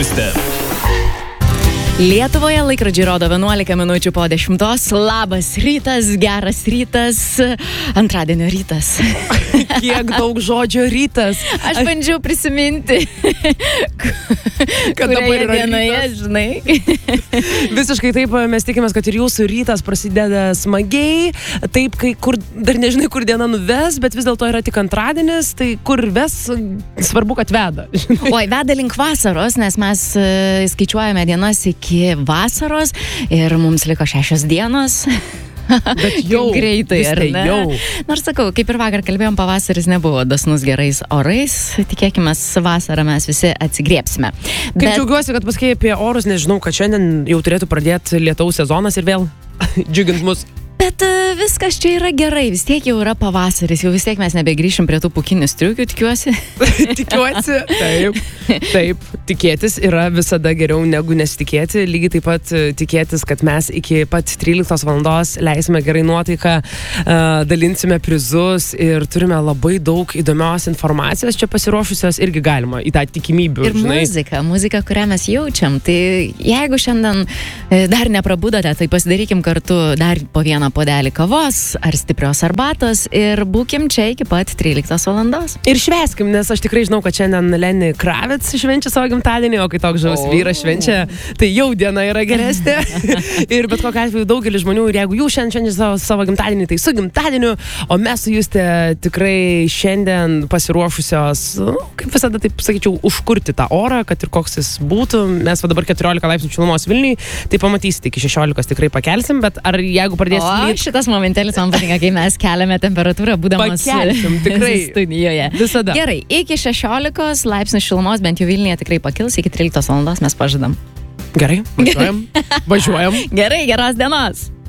System. Lietuvoje laikrodžiai rodo 11 minučių po 10. Labas rytas, geras rytas, antradienio rytas. Kiek daug žodžio rytas. Aš bandžiau prisiminti, kad dabar yra dienoje, rytas. žinai. Visiškai taip, mes tikimės, kad ir jūsų rytas prasideda smagiai, taip, kai kur, dar nežinai, kur diena nuves, bet vis dėlto yra tik antradienis, tai kur ves, svarbu, kad veda. Oi, veda link vasaros, nes mes skaičiuojame dienas iki vasaros ir mums liko 6 dienos. Bet jau greitai, ar ne? Jau. Nors sakau, kaip ir vakar kalbėjom, pavasaris nebuvo dosnus gerais orais. Tikėkime, vasarą mes visi atsigriepsime. Kaip džiaugiuosi, kad pasakėjai apie orus, nežinau, kad šiandien jau turėtų pradėti lietaus sezonas ir vėl džiugint mus. Bet viskas čia yra gerai, vis tiek jau yra pavasaris, jau vis tiek mes nebegrįšim prie tų pūkinių striukių, tikiuosi. Tikiuosi, taip, tikėtis yra visada geriau negu nesitikėti, lygiai taip pat tikėtis, kad mes iki pat 13 valandos leisime gerai nuotaiką, dalinsime prizus ir turime labai daug įdomios informacijos, čia pasiruošusios irgi galima į tą tikimybę. Ir muzika, kurią mes jaučiam, tai jeigu šiandien dar neprabudote, tai pasidarykim kartu dar po vieną puodelį kavos ar stiprios arbatos ir būkim čia iki pat 13 valandos. Ir švęskim, nes aš tikrai žinau, kad šiandien Lenny Kravitz švenčia savo gimtadienį, o kai toks žavus vyras švenčia, tai jau diena yra geresnė. Ir bet kokiu atveju daugelis žmonių, ir jeigu jūs šiandien savo gimtadienį, tai su gimtadieniu, o mes su Juste tikrai šiandien pasiruošusios, kaip visada, taip sakyčiau, užkurti tą orą, kad ir koks jis būtų. Mes va dabar 14 laipsnių šilumos Vilniui, tai pamatysite, iki 16 tikrai pakelsim, bet ar jeigu pradėsim šitas momentėlis man patinka, kai mes keliame temperatūrą, būdamas tikrai studijoje. Visada. Gerai, iki 16 laipsnių šilumos, bent jau Vilniuje tikrai pakils, iki 13 valandos mes pažadam. Gerai, važiuojam. Gerai, geros dienos.